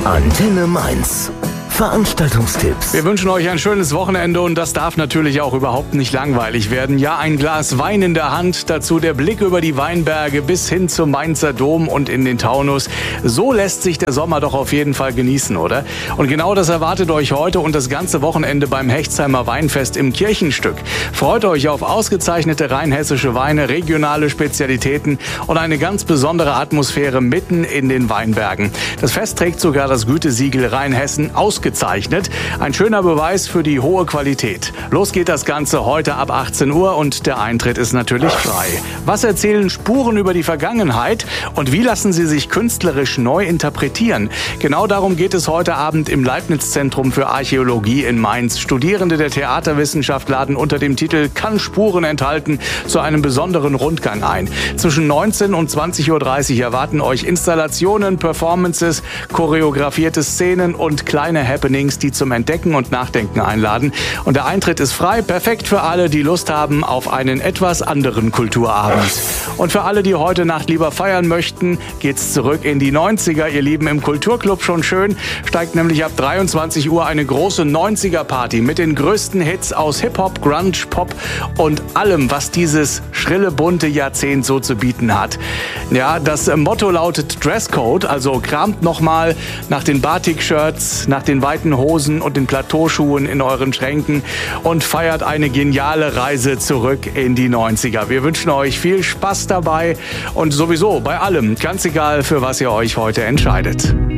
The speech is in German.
Antenne Mainz. Veranstaltungstipps. Wir wünschen euch ein schönes Wochenende und das darf natürlich auch überhaupt nicht langweilig werden. Ja, ein Glas Wein in der Hand, dazu der Blick über die Weinberge bis hin zum Mainzer Dom und in den Taunus. So lässt sich der Sommer doch auf jeden Fall genießen, oder? Und genau das erwartet euch heute und das ganze Wochenende beim Hechtsheimer Weinfest im Kirchenstück. Freut euch auf ausgezeichnete rheinhessische Weine, regionale Spezialitäten und eine ganz besondere Atmosphäre mitten in den Weinbergen. Das Fest trägt sogar das Gütesiegel Rheinhessen ausgezeichnet. Ein schöner Beweis für die hohe Qualität. Los geht das Ganze heute ab 18 Uhr und der Eintritt ist natürlich frei. Was erzählen Spuren über die Vergangenheit und wie lassen sie sich künstlerisch neu interpretieren? Genau darum geht es heute Abend im Leibniz-Zentrum für Archäologie in Mainz. Studierende der Theaterwissenschaft laden unter dem Titel Kann Spuren enthalten zu einem besonderen Rundgang ein. Zwischen 19 und 20.30 Uhr erwarten euch Installationen, Performances, choreografierte Szenen und kleine Happenings, die zum Entdecken und Nachdenken einladen. Und der Eintritt ist frei, perfekt für alle, die Lust haben auf einen etwas anderen Kulturabend. Und für alle, die heute Nacht lieber feiern möchten, geht's zurück in die 90er. Ihr Lieben, im Kulturclub schon schön, steigt nämlich ab 23 Uhr eine große 90er-Party mit den größten Hits aus Hip-Hop, Grunge, Pop und allem, was dieses schrille, bunte Jahrzehnt so zu bieten hat. Ja, das Motto lautet Dresscode, also kramt nochmal nach den Batik-Shirts, nach den weiten Hosen und den Plateauschuhen in euren Schränken und feiert eine geniale Reise zurück in die 90er. Wir wünschen euch viel Spaß dabei und sowieso bei allem, ganz egal, für was ihr euch heute entscheidet.